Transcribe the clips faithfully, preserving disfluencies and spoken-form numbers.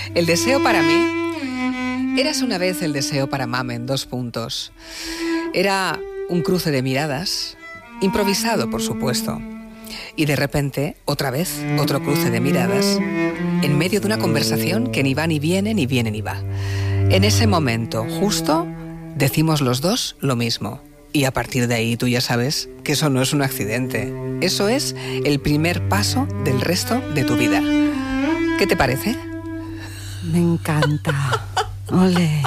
El deseo para mí... Eras una vez el deseo para Mamen, dos puntos. Era un cruce de miradas, improvisado, por supuesto. Y de repente, otra vez, otro cruce de miradas, en medio de una conversación que ni va ni viene, ni viene ni va. En ese momento, justo, decimos los dos lo mismo. Y a partir de ahí tú ya sabes que eso no es un accidente. Eso es el primer paso del resto de tu vida. ¿Qué te parece? Me encanta. ¡Ole!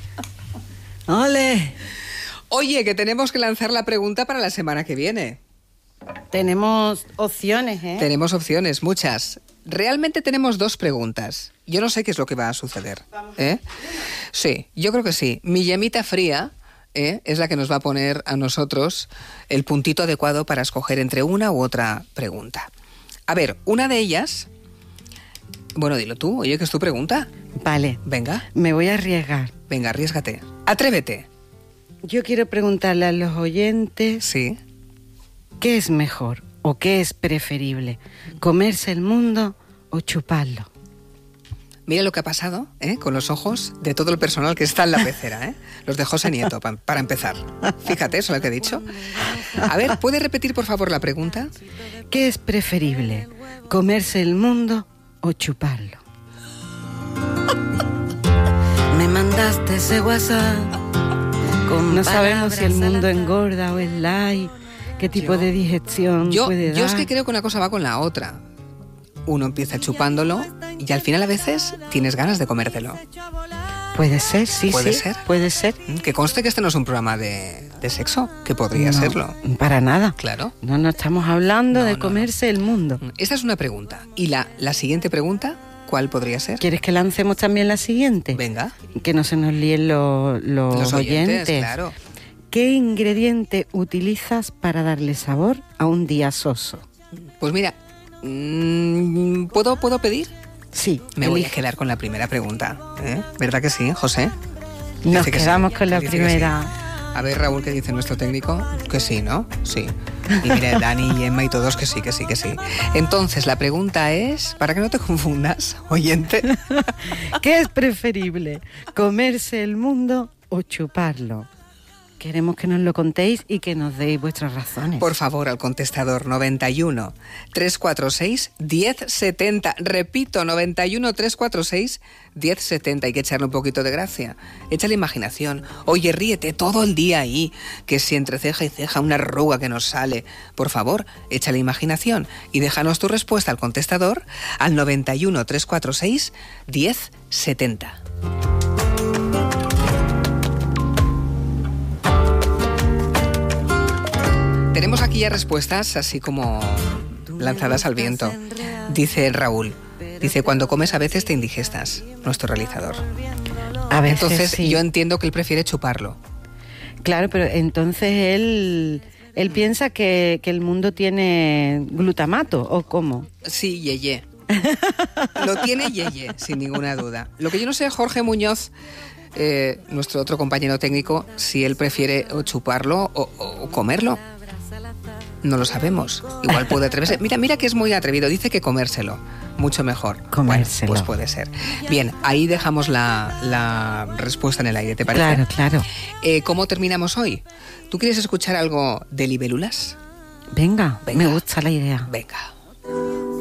¡Ole! Oye, que tenemos que lanzar la pregunta para la semana que viene. Tenemos opciones, ¿eh? Tenemos opciones, muchas. Realmente tenemos dos preguntas. Yo no sé qué es lo que va a suceder. ¿Eh? Sí, yo creo que sí. Mi llamita fría... ¿Eh? es la que nos va a poner a nosotros el puntito adecuado para escoger entre una u otra pregunta. A ver, una de ellas... Bueno, dilo tú, oye, que es tu pregunta. Vale. Venga. Me voy a arriesgar. Venga, arriésgate. Atrévete. Yo quiero preguntarle a los oyentes... Sí. ¿Qué es mejor o qué es preferible? ¿Comerse el mundo o chuparlo? Mira lo que ha pasado, ¿eh? Con los ojos de todo el personal que está en la pecera, ¿eh? Los de José Nieto, pa, para empezar. Fíjate, eso es lo que he dicho. A ver, ¿puedes repetir, por favor, la pregunta? ¿Qué es preferible? ¿Comerse el mundo o chuparlo? Me mandaste ese WhatsApp. No sabemos si el mundo engorda o es light. ¿Qué tipo yo, de digestión yo, puede dar? Yo es que creo que una cosa va con la otra. Uno empieza chupándolo y al final a veces tienes ganas de comértelo. Puede ser, sí, ¿Puede sí. ser? Puede ser. Que conste que este no es un programa de, de sexo, que podría no, serlo. Para nada. Claro. No, no estamos hablando no, de no, comerse no. el mundo. Esta es una pregunta. ¿Y la, la siguiente pregunta, cuál podría ser? ¿Quieres que lancemos también la siguiente? Venga. Que no se nos líen los, los, los oyentes, oyentes. Claro. ¿Qué ingrediente utilizas para darle sabor a un día soso? Pues mira, ¿puedo, ¿puedo pedir? Sí. Me elige. voy a quedar con la primera pregunta. ¿Eh? ¿Verdad que sí, José? Nos Dice quedamos sí. con la Dice primera. Sí. A ver, Raúl, ¿qué dice nuestro técnico? Que sí, ¿no? Sí. Y mira, Dani y Emma y todos que sí, que sí, que sí. Entonces, la pregunta es, para que no te confundas, oyente. ¿Qué es preferible? ¿Comerse el mundo o chuparlo? Queremos que nos lo contéis y que nos deis vuestras razones. Por favor, al contestador noventa y uno, trescientos cuarenta y seis, diez setenta. Repito, noventa y uno, trescientos cuarenta y seis, diez setenta. Hay que echarle un poquito de gracia. Echa la imaginación. Oye, ríete todo el día ahí, que si entre ceja y ceja una arruga que nos sale. Por favor, echa la imaginación y déjanos tu respuesta al contestador al noventa y uno, trescientos cuarenta y seis, diez setenta. Tenemos aquí ya respuestas así como lanzadas al viento. Dice Raúl, dice, cuando comes a veces te indigestas, nuestro realizador. A veces Entonces sí. Yo entiendo que él prefiere chuparlo. Claro, pero entonces él, él piensa que, que el mundo tiene glutamato, ¿o cómo? Sí, yeye. Lo tiene yeye, sin ninguna duda. Lo que yo no sé, Jorge Muñoz, eh, nuestro otro compañero técnico, si él prefiere o chuparlo o, o comerlo. No lo sabemos. Igual puede atreverse. Mira, mira que es muy atrevido. Dice que comérselo. Mucho mejor. Comérselo. Bueno, pues puede ser. Bien, ahí dejamos la, la respuesta en el aire, ¿te parece? Claro, claro. Eh, ¿Cómo terminamos hoy? ¿Tú quieres escuchar algo de libélulas? Venga, Venga. me gusta la idea. Venga.